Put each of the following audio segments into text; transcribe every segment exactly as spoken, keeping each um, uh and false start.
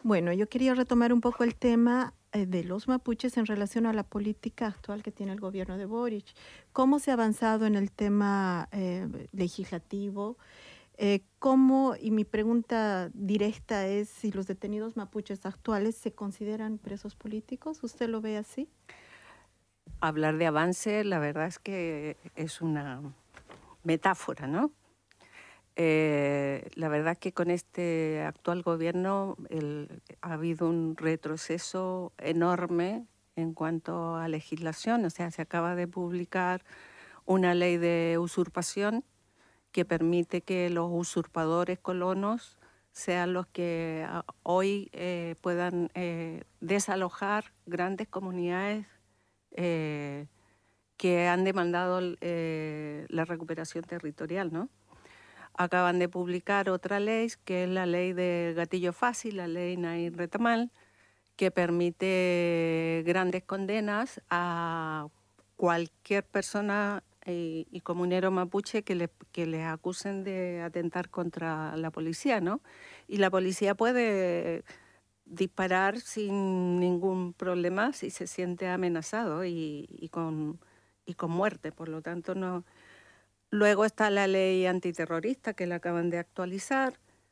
Bueno, yo quería retomar un poco el tema eh, de los mapuches en relación a la política actual que tiene el gobierno de Boric. ¿Cómo se ha avanzado en el tema eh, legislativo? Eh, ¿cómo, y mi pregunta directa es si los detenidos mapuches actuales se consideran presos políticos? ¿Usted lo ve así? Hablar de avance, la verdad es que es una metáfora, ¿no? Eh, la verdad es que con este actual gobierno el, ha habido un retroceso enorme en cuanto a legislación. O sea, se acaba de publicar una ley de usurpación que permite que los usurpadores colonos sean los que a, hoy eh, puedan eh, desalojar grandes comunidades eh, que han demandado eh, la recuperación territorial, ¿no? Acaban de publicar otra ley, que es la ley del gatillo fácil, la ley Nair Retamal, que permite grandes condenas a cualquier persona y, y comunero mapuche que, le, que les acusen de atentar contra la policía, ¿no? Y la policía puede disparar sin ningún problema si se siente amenazado y, y, con, y con muerte. Por lo tanto, no. Luego está la ley antiterrorista que la acaban de actualizar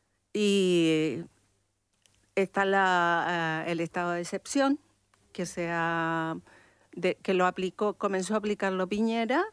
y está la, uh, el estado de excepción que, se ha, de, que lo aplicó, comenzó a aplicarlo Piñera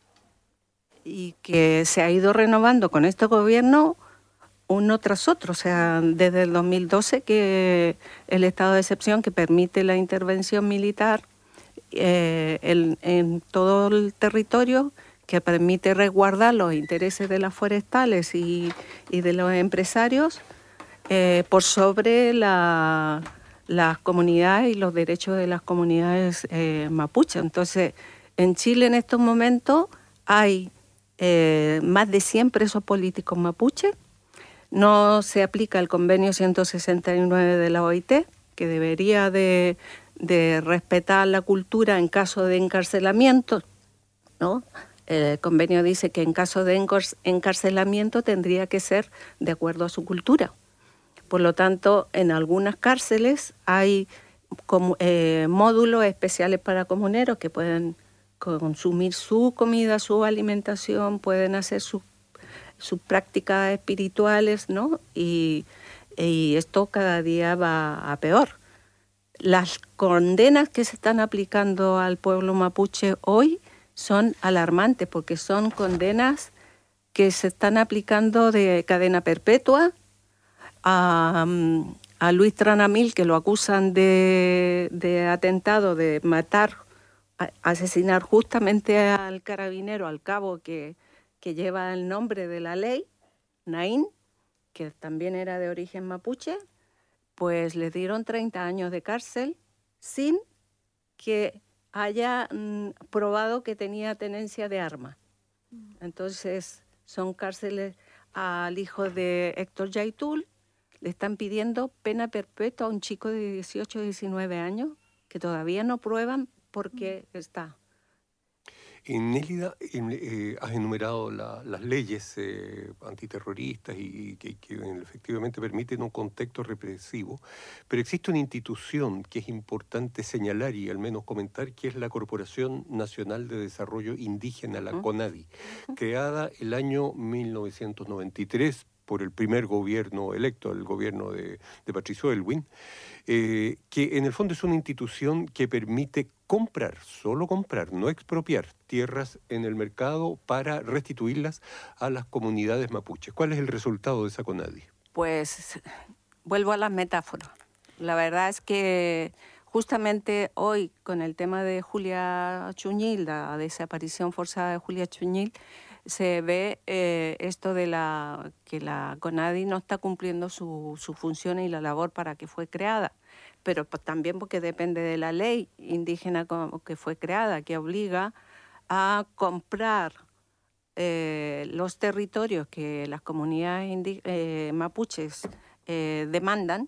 y que se ha ido renovando con este gobierno uno tras otro. O sea, desde el dos mil doce que el estado de excepción que permite la intervención militar eh, el, en todo el territorio, que permite resguardar los intereses de las forestales y, y de los empresarios eh, por sobre la, las comunidades y los derechos de las comunidades eh, mapuche. Entonces, en Chile en estos momentos hay eh, más de cien presos políticos mapuche. No se aplica el convenio ciento sesenta y nueve de la O I T, que debería de, de respetar la cultura en caso de encarcelamiento, ¿no? El convenio dice que en caso de encarcelamiento tendría que ser de acuerdo a su cultura. Por lo tanto, en algunas cárceles hay como, eh, módulos especiales para comuneros que pueden consumir su comida, su alimentación, pueden hacer sus sus prácticas espirituales, ¿no? Y, y esto cada día va a peor. Las condenas que se están aplicando al pueblo mapuche hoy son alarmantes porque son condenas que se están aplicando de cadena perpetua a, a Luis Tranamil, que lo acusan de, de atentado, de matar, a, asesinar justamente al carabinero, al cabo que, que lleva el nombre de la ley, Naín, que también era de origen mapuche, pues le dieron treinta años de cárcel sin que haya mm, probado que tenía tenencia de arma. Entonces, son cárceles al hijo de Héctor Yaitul, le están pidiendo pena perpetua a un chico de dieciocho, diecinueve años que todavía no prueban por qué está. En Nélida, eh, has enumerado la, las leyes eh, antiterroristas y, y que, que efectivamente permiten un contexto represivo, pero existe una institución que es importante señalar y al menos comentar, que es la Corporación Nacional de Desarrollo Indígena, la CONADI, creada el año mil novecientos noventa y tres por el primer gobierno electo, el gobierno de, de Patricio Aylwin, eh, que en el fondo es una institución que permite comprar, solo comprar, no expropiar tierras en el mercado para restituirlas a las comunidades mapuches. ¿Cuál es el resultado de esa CONADI? Pues vuelvo a las metáforas. La verdad es que justamente hoy, con el tema de Julia Chuñil, la desaparición forzada de Julia Chuñil, se ve eh, esto de la que la CONADI no está cumpliendo su, su función y la labor para que fue creada, pero pues, también porque depende de la ley indígena que fue creada, que obliga a comprar eh, los territorios que las comunidades eh, mapuches eh, demandan,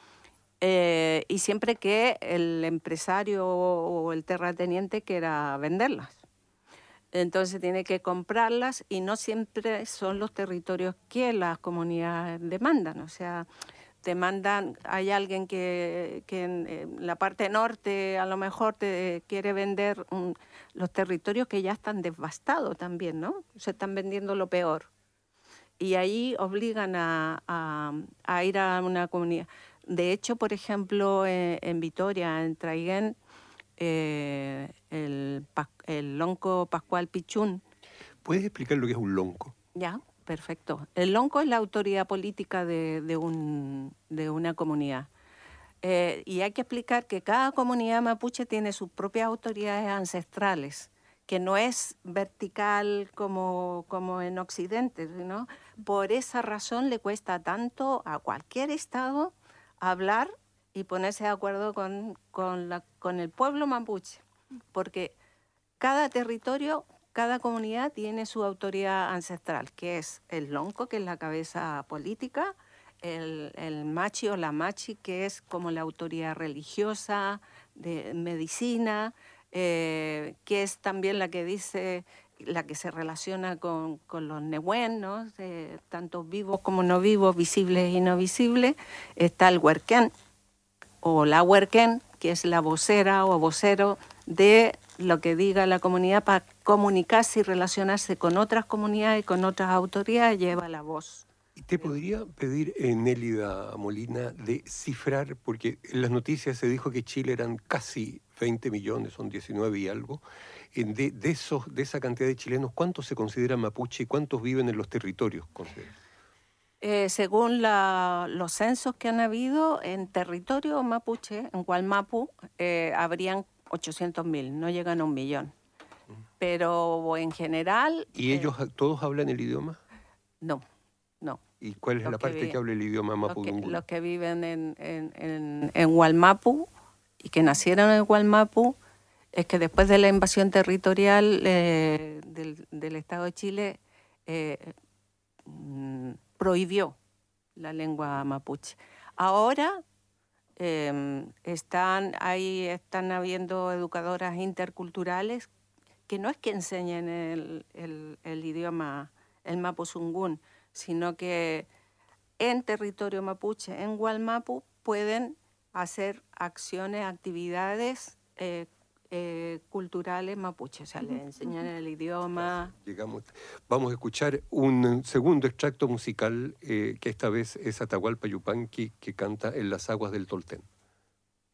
eh, y siempre que el empresario o el terrateniente quiera venderlas. Entonces tiene que comprarlas y no siempre son los territorios que las comunidades demandan. O sea, te mandan, hay alguien que, que en, en la parte norte a lo mejor te quiere vender un, los territorios que ya están devastados también, ¿no? Se están vendiendo lo peor. Y ahí obligan a, a, a ir a una comunidad. De hecho, por ejemplo, en, en Vitoria, en Traiguén, eh, el, el lonco Pascual Pichún. ¿Puedes explicar lo que es un lonco? Ya, perfecto. El lonco es la autoridad política de, de, un, de una comunidad. Eh, y hay que explicar que cada comunidad mapuche tiene sus propias autoridades ancestrales, que no es vertical como, como en Occidente, ¿no? Por esa razón le cuesta tanto a cualquier estado hablar y ponerse de acuerdo con, con, la, con el pueblo mapuche, porque cada territorio, cada comunidad tiene su autoridad ancestral, que es el lonco, que es la cabeza política, el, el machi o la machi, que es como la autoridad religiosa, de medicina, eh, que es también la que dice, la que se relaciona con, con los nehuen, ¿no? Eh, tanto vivos como no vivos, visibles y no visibles. Está el huerquén o la huerquén, que es la vocera o vocero de lo que diga la comunidad para comunicarse y relacionarse con otras comunidades y con otras autoridades, lleva la voz. ¿Y te podría pedir, eh, Nélida Molina, de cifrar, porque en las noticias se dijo que Chile eran casi veinte millones, son diecinueve y algo, de, de, esos, de esa cantidad de chilenos, ¿cuántos se consideran mapuche y cuántos viven en los territorios? Eh, según la, los censos que han habido, en territorio mapuche, en Gualmapu, eh, habrían ochocientos mil, no llegan a un millón. Pero en general... ¿Y ellos eh, todos hablan el idioma? No, no. ¿Y cuál es los la parte que, viven, que habla el idioma mapudungun? Los, los que viven en, en, en, en Gualmapu y que nacieron en Gualmapu, es que después de la invasión territorial eh, del, del Estado de Chile, eh, mm, prohibió la lengua mapuche. Ahora eh, están, ahí están habiendo educadoras interculturales que no es que enseñen el, el, el idioma, el mapuzungún, sino que en territorio mapuche, en Gualmapu, pueden hacer acciones, actividades eh, eh, culturales mapuche, o sea, les enseñan el idioma. Llegamos. Vamos a escuchar un segundo extracto musical, eh, que esta vez es Atahualpa Yupanqui, que canta En las aguas del Tolten.